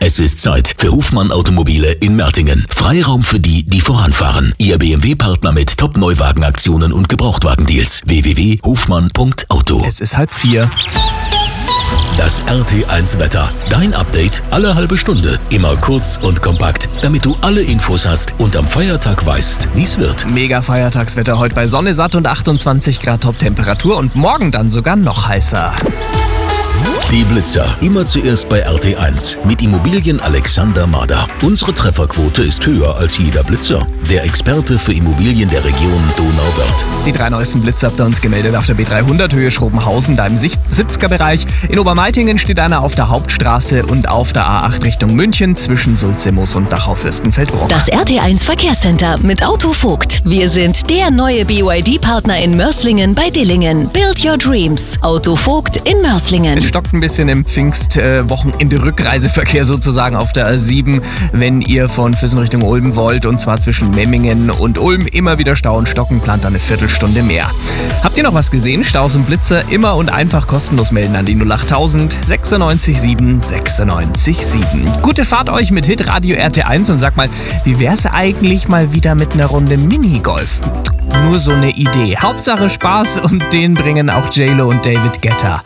Es ist Zeit für Hofmann Automobile in Mertingen. Freiraum für die, die voranfahren. Ihr BMW-Partner mit Top-Neuwagenaktionen und Gebrauchtwagendeals. www.hofmann.auto. Es ist 3:30. Das RT1 Wetter. Dein Update alle halbe Stunde. Immer kurz und kompakt, damit du alle Infos hast und am Feiertag weißt, wie es wird. Mega Feiertagswetter heute bei Sonne, satt und 28 Grad Top-Temperatur und morgen dann sogar noch heißer. Die Blitzer. Immer zuerst bei RT1 mit Immobilien Alexander Mader. Unsere Trefferquote ist höher als jeder Blitzer. Der Experte für Immobilien der Region Donauwörth. Die 3 neuesten Blitzer habt ihr uns gemeldet auf der B300 Höhe Schrobenhausen, da im 70er-Bereich. In Obermeitingen steht einer auf der Hauptstraße und auf der A8 Richtung München zwischen Sulzimoos und Dachau-Fürstenfeldbruck. Das RT1 Verkehrscenter mit Autovogt. Wir sind der neue BYD-Partner in Mörslingen bei Dillingen. Build your dreams. Autovogt in Mörslingen. Es stockt ein bisschen im Pfingstwochenende-Rückreiseverkehr sozusagen auf der A7, wenn ihr von Füssen Richtung Ulm wollt, und zwar zwischen Memmingen und Ulm. Immer wieder Stau und Stocken, plant da eine Viertelstunde mehr. Habt ihr noch was gesehen? Staus und Blitzer immer und einfach kostenlos melden an die 08000 96 7 96 7. Gute Fahrt euch mit Hitradio RT1 und sag mal, wie wär's eigentlich mal wieder mit einer Runde Minigolf? Nur so eine Idee. Hauptsache Spaß, und den bringen auch J-Lo und David Guetta.